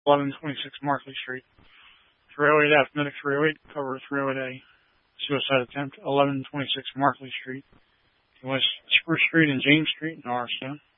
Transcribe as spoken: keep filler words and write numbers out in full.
eleven twenty-six Markley Street. three oh eight F, Medic three oh eight, cover three oh eight A. Suicide attempt, eleven twenty-six Markley Street. West Spruce Street and James Street in Norristown.